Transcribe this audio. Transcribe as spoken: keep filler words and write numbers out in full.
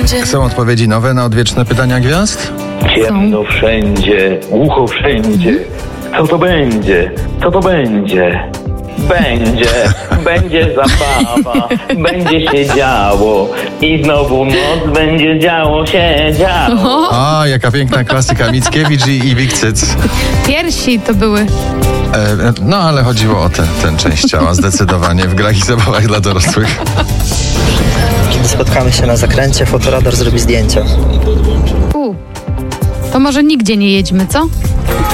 Są odpowiedzi nowe na odwieczne pytania gwiazd? Ciemno wszędzie, głucho wszędzie. Co to będzie? Co to będzie? Będzie, będzie zabawa, będzie się działo i znowu noc będzie działo się działo. A, jaka piękna klasyka, Mickiewicz i, i Wikcyc. Piersi to były. E, no, ale chodziło o tę tę część ciała zdecydowanie w grach i zabawach dla dorosłych. Kiedy spotkamy się na zakręcie, fotoradar zrobi zdjęcia. U, to może nigdzie nie jedźmy, co?